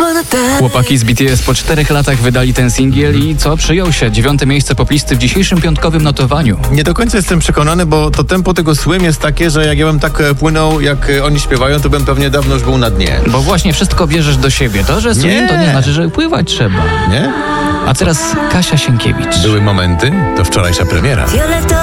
Chłopaki z BTS po 4 latach wydali ten singiel i co? Przyjął się 9. miejsce poplisty w dzisiejszym piątkowym notowaniu. Nie do końca jestem przekonany, bo to tempo tego Swim jest takie, że jak ja bym tak płynął, jak oni śpiewają, to bym pewnie dawno już był na dnie. Bo właśnie wszystko bierzesz do siebie. To, że swim, to nie znaczy, że pływać trzeba. Nie? A teraz Kasia Sienkiewicz. Były momenty, to wczorajsza premiera.